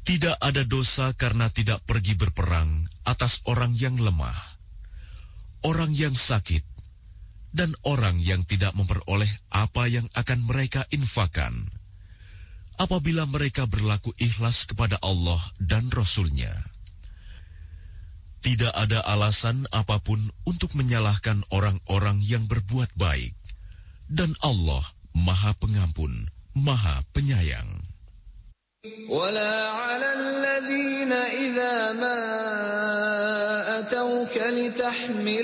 Tidak ada dosa karena tidak pergi berperang atas orang yang lemah, orang yang sakit, dan orang yang tidak memperoleh apa yang akan mereka infakkan, apabila mereka berlaku ikhlas kepada Allah dan Rasul-Nya. Tidak ada alasan apapun untuk menyalahkan orang-orang yang berbuat baik, dan Allah Maha Pengampun, Maha Penyayang. ولا على الذين إذا ما أتوك لتحمل